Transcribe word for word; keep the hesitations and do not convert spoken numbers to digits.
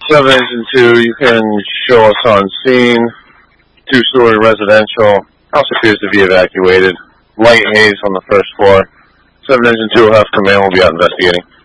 seven Engine two, you can show us on scene. Two-story residential. House appears to be evacuated. Light haze on the first floor. seven Engine two will have come in. We'll be out investigating.